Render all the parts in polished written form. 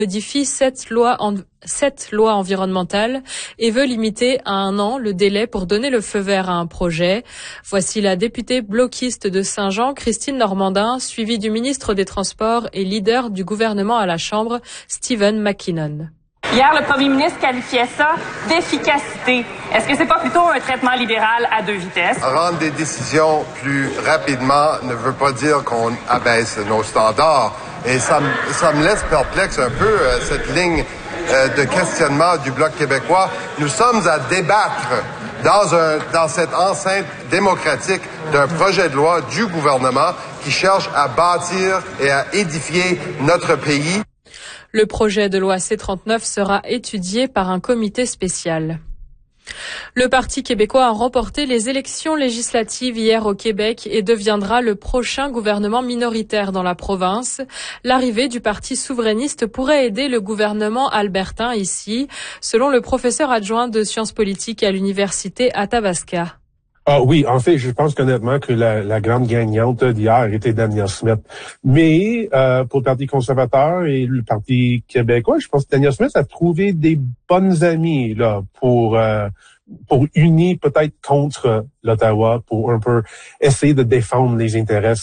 modifie 7 lois environnementales et veut limiter à 1 an le délai pour donner le feu vert à un projet. Voici la députée bloquiste de Saint-Jean, Christine Normandin, suivie du ministre des Transports et leader du gouvernement à la Chambre, Stephen McKinnon. Hier, le premier ministre qualifiait ça d'efficacité. Est-ce que c'est pas plutôt un traitement libéral à 2 vitesses? Rendre des décisions plus rapidement ne veut pas dire qu'on abaisse nos standards. Et ça me laisse perplexe un peu, cette ligne de questionnement du Bloc québécois. Nous sommes à débattre dans cette enceinte démocratique d'un projet de loi du gouvernement qui cherche à bâtir et à édifier notre pays. Le projet de loi C-39 sera étudié par un comité spécial. Le Parti québécois a remporté les élections législatives hier au Québec et deviendra le prochain gouvernement minoritaire dans la province. L'arrivée du Parti souverainiste pourrait aider le gouvernement albertain ici, selon le professeur adjoint de sciences politiques à l'université Athabasca. Ah oui, en fait, je pense qu'honnêtement que la grande gagnante d'hier était Danielle Smith. Mais pour le Parti conservateur et le Parti québécois, je pense que Danielle Smith a trouvé des bonnes amies là pour unir peut-être contre l'Ottawa, pour un peu essayer de défendre les intérêts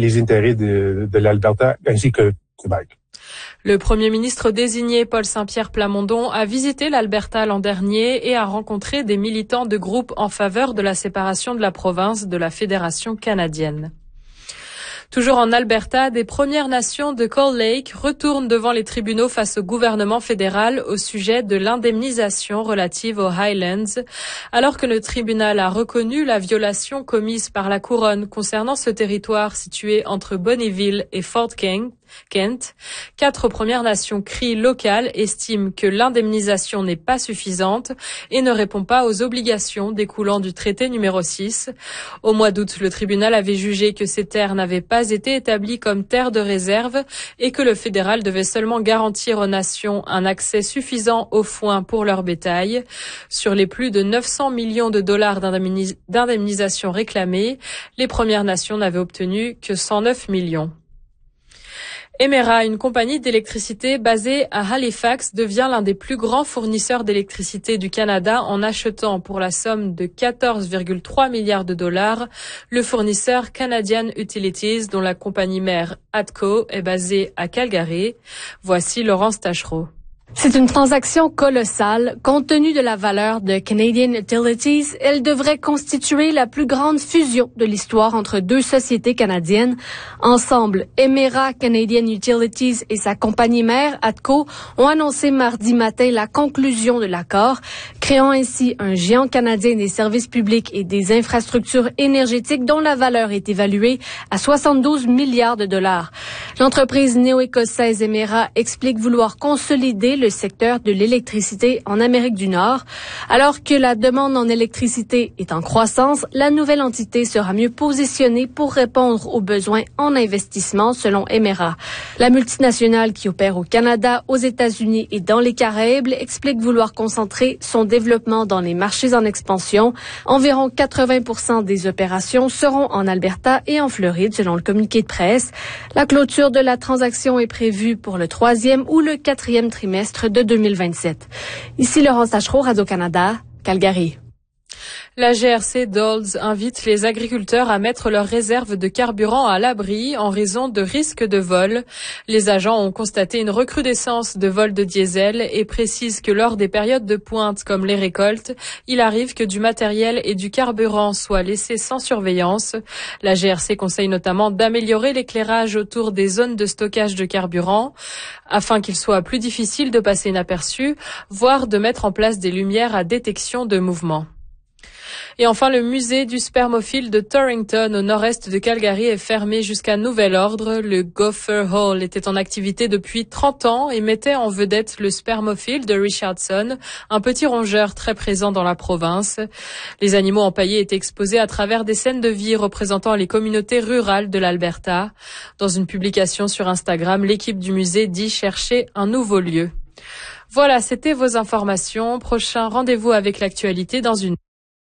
de l'Alberta ainsi que Québec. Le premier ministre désigné, Paul Saint-Pierre Plamondon, a visité l'Alberta l'an dernier et a rencontré des militants de groupes en faveur de la séparation de la province de la Fédération canadienne. Toujours en Alberta, des Premières Nations de Cold Lake retournent devant les tribunaux face au gouvernement fédéral au sujet de l'indemnisation relative aux Highlands. Alors que le tribunal a reconnu la violation commise par la couronne concernant ce territoire situé entre Bonnyville et Fort Kent, 4 Premières Nations Cris locales estiment que l'indemnisation n'est pas suffisante et ne répond pas aux obligations découlant du traité numéro 6. Au mois d'août, le tribunal avait jugé que ces terres n'avaient pas été établies comme terres de réserve et que le fédéral devait seulement garantir aux nations un accès suffisant aux foins pour leur bétail. Sur les plus de 900 millions de dollars d'indemnisation réclamés, les Premières Nations n'avaient obtenu que 109 millions. Emera, une compagnie d'électricité basée à Halifax, devient l'un des plus grands fournisseurs d'électricité du Canada en achetant pour la somme de 14,3 milliards de dollars le fournisseur Canadian Utilities, dont la compagnie mère ATCO est basée à Calgary. Voici Laurence Tachereau. C'est une transaction colossale. Compte tenu de la valeur de Canadian Utilities, elle devrait constituer la plus grande fusion de l'histoire entre 2 sociétés canadiennes. Ensemble, Emera Canadian Utilities et sa compagnie mère, ATCO, ont annoncé mardi matin la conclusion de l'accord, créant ainsi un géant canadien des services publics et des infrastructures énergétiques dont la valeur est évaluée à 72 milliards de dollars. L'entreprise néo-écossaise Emera explique vouloir consolider le secteur de l'électricité en Amérique du Nord. Alors que la demande en électricité est en croissance, la nouvelle entité sera mieux positionnée pour répondre aux besoins en investissement, selon Emera. La multinationale qui opère au Canada, aux États-Unis et dans les Caraïbes explique vouloir concentrer son développement dans les marchés en expansion. Environ 80% des opérations seront en Alberta et en Floride, selon le communiqué de presse. La clôture de la transaction est prévue pour le 3e ou le 4e trimestre de 2027. Ici Laurence Tachereau, Radio-Canada, Calgary. La GRC Dulles invite les agriculteurs à mettre leurs réserves de carburant à l'abri en raison de risques de vol. Les agents ont constaté une recrudescence de vols de diesel et précisent que lors des périodes de pointe comme les récoltes, il arrive que du matériel et du carburant soient laissés sans surveillance. La GRC conseille notamment d'améliorer l'éclairage autour des zones de stockage de carburant afin qu'il soit plus difficile de passer inaperçu, voire de mettre en place des lumières à détection de mouvement. Et enfin, le musée du spermophile de Torrington, au nord-est de Calgary, est fermé jusqu'à nouvel ordre. Le Gopher Hall était en activité depuis 30 ans et mettait en vedette le spermophile de Richardson, un petit rongeur très présent dans la province. Les animaux empaillés étaient exposés à travers des scènes de vie représentant les communautés rurales de l'Alberta. Dans une publication sur Instagram, l'équipe du musée dit chercher un nouveau lieu. Voilà, c'était vos informations. Prochain rendez-vous avec l'actualité dans une